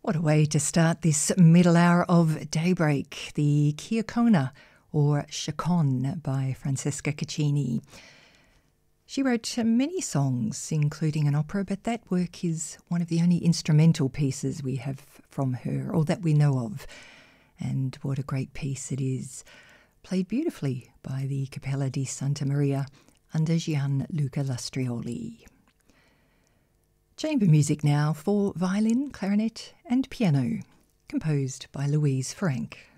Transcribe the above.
What a way to start this middle hour of Daybreak, the Kiokona, or Chaconne, by Francesca Caccini. She wrote many songs, including an opera, but that work is one of the only instrumental pieces we have from her, or that we know of. And what a great piece it is, played beautifully by the Cappella di Santa Maria under Gianluca Lastrioli. Chamber music now for violin, clarinet and piano, composed by Louise Frank.